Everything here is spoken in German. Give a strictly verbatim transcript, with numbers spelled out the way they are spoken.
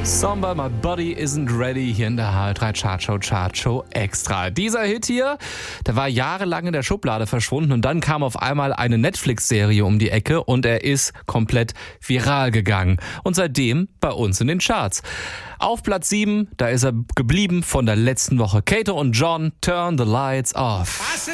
Samba, My Body Isn't Ready hier in der H L drei Chartshow, Chartshow Extra. Dieser Hit hier, der war jahrelang in der Schublade verschwunden und dann kam auf einmal eine Netflix-Serie um die Ecke und er ist komplett viral gegangen. Und seitdem bei uns in den Charts. Auf Platz sieben, da ist er geblieben von der letzten Woche. Kato und John, Turn the Lights Off.